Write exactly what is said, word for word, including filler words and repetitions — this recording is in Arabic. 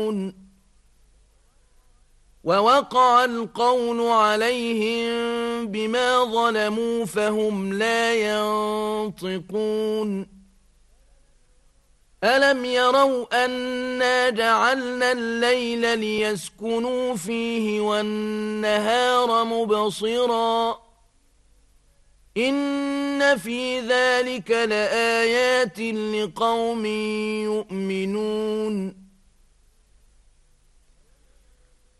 ووقع القول عليهم بما ظلموا فهم لا ينطقون ألم يروا أنا جعلنا الليل ليسكنوا فيه والنهار مبصرا إن في ذلك لآيات لقوم يؤمنون